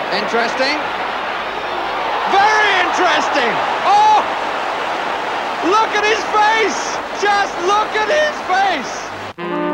Interesting. Very interesting. Oh! Look at his face! Just look at his face!